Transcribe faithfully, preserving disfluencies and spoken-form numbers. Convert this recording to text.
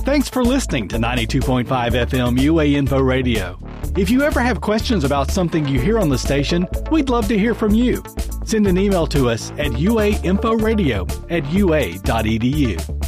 Thanks for listening to ninety-two point five F M U A Info Radio. If you ever have questions about something you hear on the station, we'd love to hear from you. Send an email to us at uainforadio at ua dot edu.